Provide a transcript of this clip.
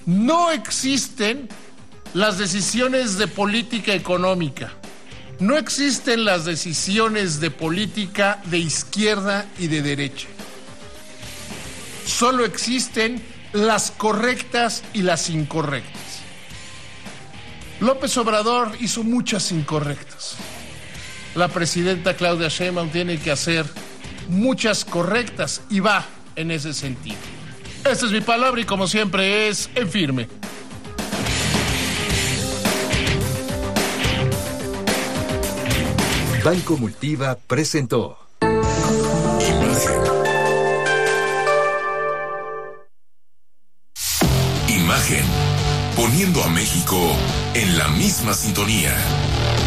No existen las decisiones de política económica. No existen las decisiones de política de izquierda y de derecha. Solo existen las correctas y las incorrectas. López Obrador hizo muchas incorrectas. La presidenta Claudia Sheinbaum tiene que hacer muchas correctas y va en ese sentido. Esta es mi palabra y como siempre es en firme. Banco Multiva presentó Imagen, poniendo a México en la misma sintonía.